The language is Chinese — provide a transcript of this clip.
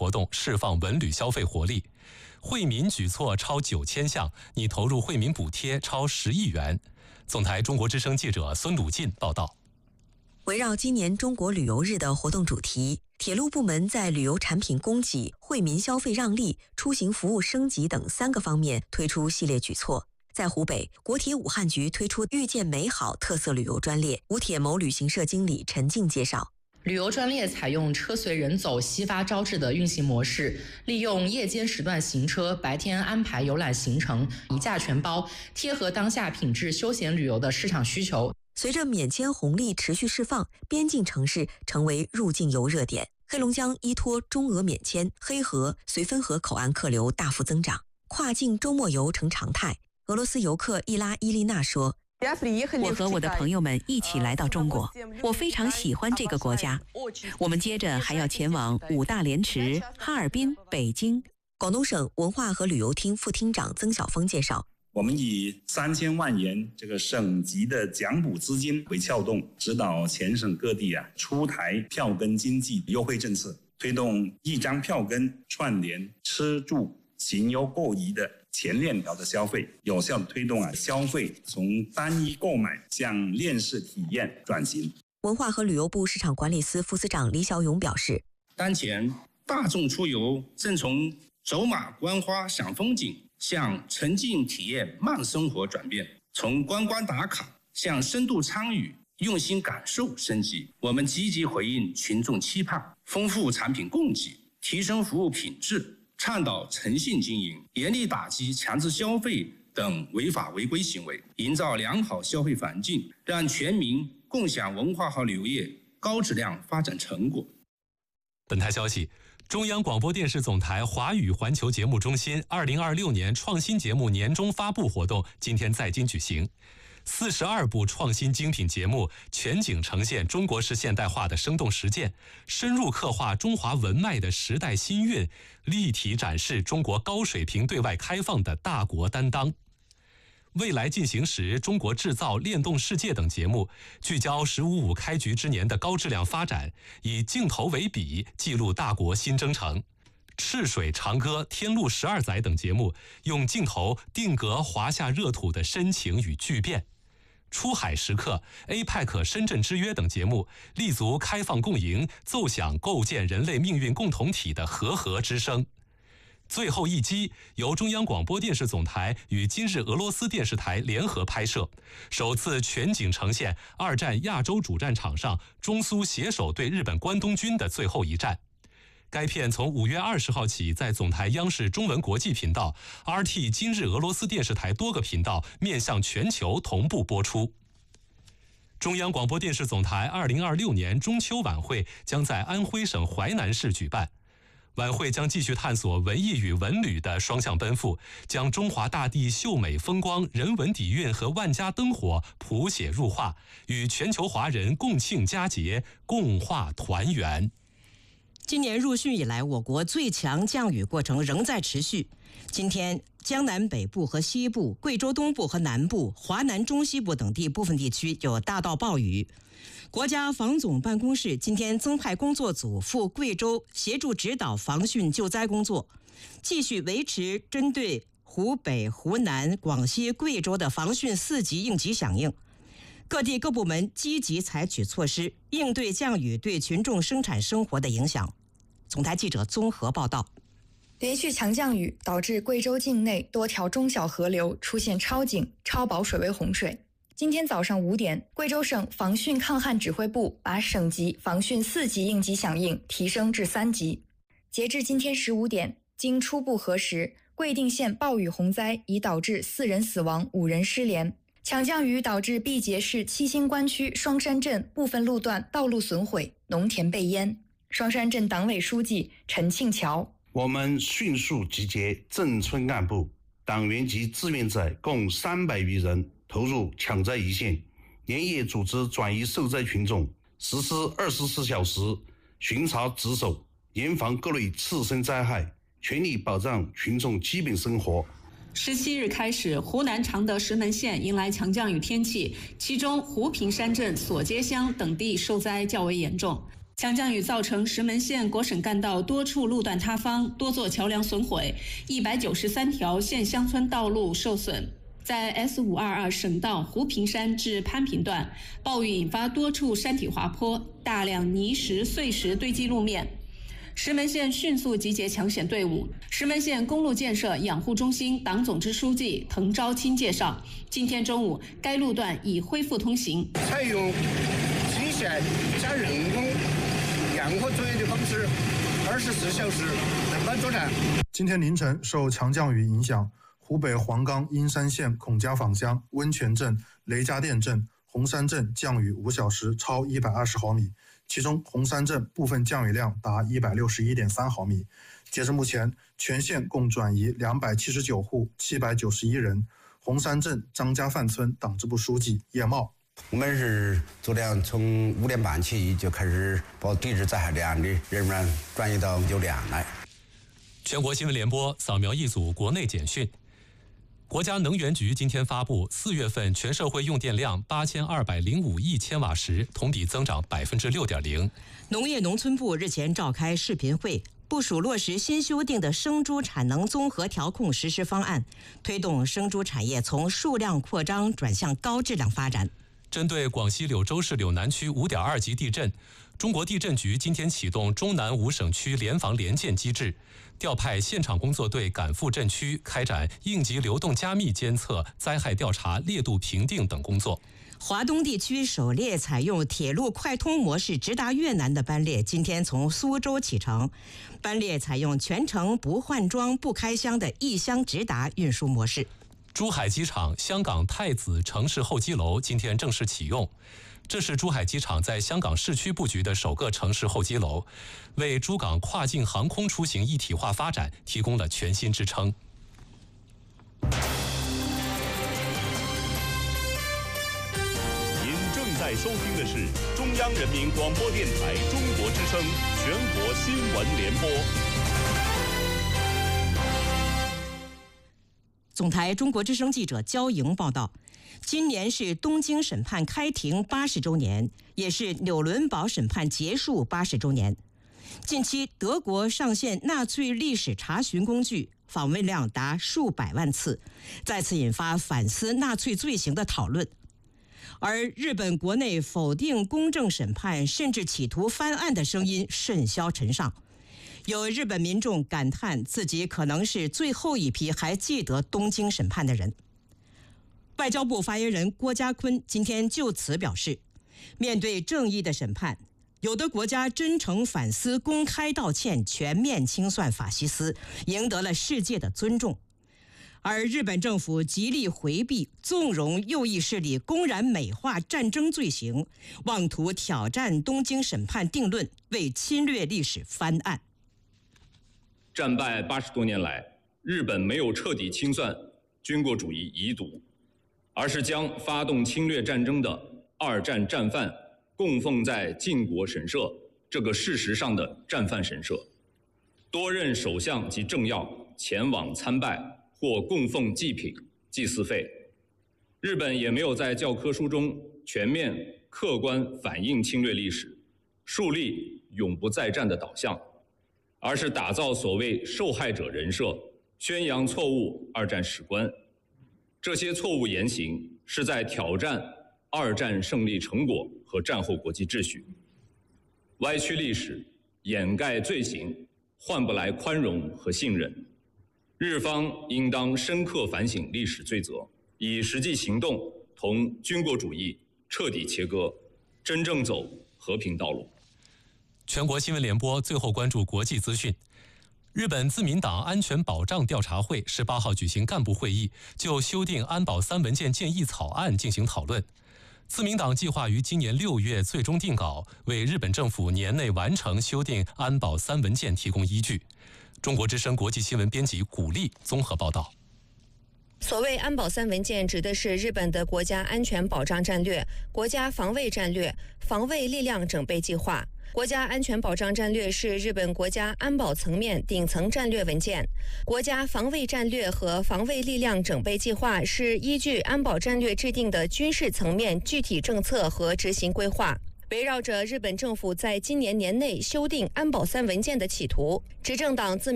活动，释放文旅消费活力。惠民举措超9000项，拟投入惠民补贴超10亿元。总台中国之声记者孙鲁进报道。 围绕今年中国旅游日的活动主题，铁路部门在旅游产品供给、惠民消费让利、出行服务升级等3个方面推出系列举措。在湖北，国铁武汉局推出遇见美好特色旅游专列，武铁某旅行社经理陈静介绍。 旅游专列采用车随人走、悉发招致的运行模式，利用夜间时段行车，白天安排游览行程，一价全包，贴合当下品质休闲旅游的市场需求。 随着免签红利持续释放，边境城市成为入境游热点。黑龙江依托中俄免签，黑河、绥芬河口岸客流大幅增长，跨境周末游成常态。俄罗斯游客伊拉伊丽娜说：“ 我和我的朋友们一起来到中国，我非常喜欢这个国家。我们接着还要前往五大连池、哈尔滨、北京。” 广东省文化和旅游厅副厅长曾晓峰介绍。 我们以3000万元这个省级的奖补资金为撬动，指导全省各地出台票根经济优惠政策，推动一张票根串联吃住行优购移的全链条的消费，有效的推动消费从单一购买向链式体验转型。 文化和旅游部市场管理司副司长李小勇表示， 当前大众出游正从走马观花赏风景向沉浸体验慢生活转变，从观光打卡向深度参与用心感受升级。我们积极回应群众期盼，丰富产品供给，提升服务品质，倡导诚信经营，严厉打击强制消费等违法违规行为，营造良好消费环境，让全民共享文化和旅游业高质量发展成果。 本台消息，中央广播电视总台华语环球节目中心2026年创新节目年终发布活动今天在京举行。42部创新精品节目全景呈现中国式现代化的生动实践，深入刻画中华文脉的时代新韵，立体展示中国高水平对外开放的大国担当。未来进行时、中国制造、链动世界等节目聚焦“15+5”开局之年的高质量发展，以镜头为笔，记录大国新征程。赤水长歌、天路12载等节目用镜头定格华夏热土的深情与巨变。出海时刻、APEC 深圳之约等节目立足开放共赢，奏响构建人类命运共同体的和合之声。最后一击由中央广播电视总台与今日俄罗斯电视台联合拍摄，首次全景呈现2战亚洲主战场上中苏携手对日本关东军的最后一战。该片从5月20号起在总台央视中文国际频道、RT 今日俄罗斯电视台多个频道面向全球同步播出。中央广播电视总台2026年中秋晚会将在安徽省淮南市举办。晚会将继续探索文艺与文旅的双向奔赴，将中华大地秀美风光、人文底蕴和万家灯火谱写入画，与全球华人共庆佳节，共话团圆。 今年入汛以来，我国最强降雨过程仍在持续。今天，江南北部和西部、贵州东部和南部、华南中西部等地部分地区有大到暴雨。国家防总办公室今天增派工作组赴贵州协助指导防汛救灾工作，继续维持针对湖北、湖南、广西、贵州的防汛4级应急响应。各地各部门积极采取措施，应对降雨对群众生产生活的影响。总台记者综合报道。 连续强降雨导致贵州境内多条中小河流出现超警、超保水位洪水。今天早上5点，贵州省防汛抗旱指挥部把省级防汛4级应急响应提升至3级。截至今天15点，经初步核实，贵定县暴雨洪灾已导致4人死亡、5人失联。强降雨导致毕节市七星关区双山镇部分路段道路损毁、农田被淹。双山镇党委书记陈庆桥： 我们迅速集结镇村干部、党员及志愿者共300余人投入抢灾一线，连夜组织转移受灾群众，实施24小时巡查值守，严防各类次生灾害，全力保障群众基本生活。 17日开始，湖南常德石门县迎来强降雨天气，其中湖平山镇、索街乡等地受灾较为严重。 强降雨造成石门县国省干道多处路段塌方，多座桥梁损毁，193条县乡村道路受损。在 S522 省道湖平山至潘平段，暴雨引发多处山体滑坡，大量泥石、碎石堆积路面。石门县迅速集结抢险队伍。石门县公路建设养护中心党总支书记滕昭钦介绍，今天中午该路段已恢复通行。 采用机械加人工量和作业的方式，24小时轮班作战。 今天凌晨受强降雨影响，湖北黄冈阴山县孔家坊乡、温泉镇、雷家店镇、红山镇降雨5小时超120毫米，其中红山镇部分降雨量达161.3毫米。截至目前，全县共转移279户791人。红山镇张家范村党支部书记叶茂： 我们是昨天从5点半起就开始把地质灾害这样的人员转移到酒店来。 全国新闻联播扫描一组国内简讯。国家能源局今天发布，4月份全社会用电量8205亿千瓦时，同比增长6.0%。 农业农村部日前召开视频会，部署落实新修订的生猪产能综合调控实施方案，推动生猪产业从数量扩张转向高质量发展。 针对广西柳州市柳南区5.2级地震，中国地震局今天启动中南5省区联防联建机制，调派现场工作队赶赴震区，开展应急流动加密监测、灾害调查、烈度评定等工作。 华东地区首列采用铁路快通模式直达越南的班列今天从苏州启程，班列采用全程不换装、不开箱的一箱直达运输模式。 珠海机场香港太子城市候机楼今天正式启用，这是珠海机场在香港市区布局的首个城市候机楼，为珠港跨境航空出行一体化发展提供了全新支撑。 您正在收听的是中央人民广播电台中国之声全国新闻联播。 总台中国之声记者焦莹报道，今年是东京审判开庭80周年，也是纽伦堡审判结束80周年。近期，德国上线纳粹历史查询工具，访问量达数百万次，再次引发反思纳粹罪行的讨论。而日本国内否定公正审判，甚至企图翻案的声音甚嚣尘上。有日本民众感叹自己可能是最后一批还记得东京审判的人。外交部发言人郭家坤今天就此表示，面对正义的审判，有的国家真诚反思、公开道歉、全面清算法西斯，赢得了世界的尊重。而日本政府极力回避、纵容右翼势力公然美化战争罪行，妄图挑战东京审判定论，为侵略历史翻案。 战败80多年来，日本没有彻底清算军国主义遗毒，而是将发动侵略战争的二战战犯供奉在靖国神社这个事实上的战犯神社，多任首相及政要前往参拜或供奉祭品、祭祀费。日本也没有在教科书中全面客观反映侵略历史，树立永不再战的导向，而是打造所谓受害者人设，宣扬错误二战史观。这些错误言行是在挑战二战胜利成果和战后国际秩序，歪曲历史，掩盖罪行，换不来宽容和信任。日方应当深刻反省历史罪责，以实际行动同军国主义彻底切割，真正走和平道路。 全国新闻联播最后关注国际资讯。日本自民党安全保障调查会18号举行干部会议，就修订安保3文件建议草案进行讨论。自民党计划于今年6月最终定稿，为日本政府年内完成修订安保3文件提供依据。中国之声国际新闻编辑古丽综合报道。 所谓安保3文件指的是日本的国家安全保障战略、国家防卫战略、防卫力量整备计划。国家安全保障战略是日本国家安保层面顶层战略文件，国家防卫战略和防卫力量整备计划是依据安保战略制定的军事层面具体政策和执行规划。 围绕着日本政府在今年年内修订安保3文件的企图，执政党自